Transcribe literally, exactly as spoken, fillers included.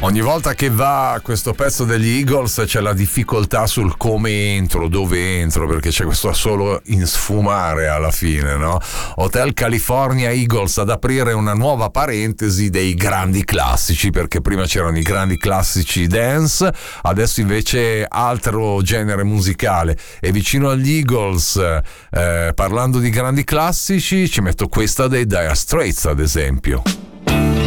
Ogni volta che va questo pezzo degli Eagles c'è la difficoltà sul come entro, dove entro, perché c'è questo solo in sfumare alla fine, no? Hotel California Eagles ad aprire una nuova parentesi dei grandi classici, perché prima c'erano i grandi classici dance, adesso invece altro genere musicale. E vicino agli Eagles, eh, parlando di grandi classici, ci metto questa dei Dire Straits ad esempio.